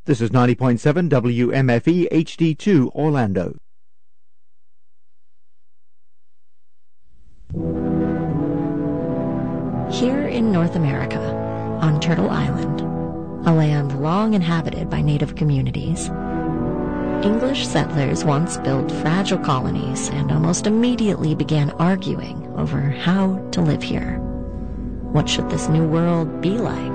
This is 90.7 WMFE HD2 Orlando. Here in North America, on Turtle Island, a land long inhabited by native communities, English settlers once built fragile colonies and almost immediately began arguing over how to live here. What should this new world be like?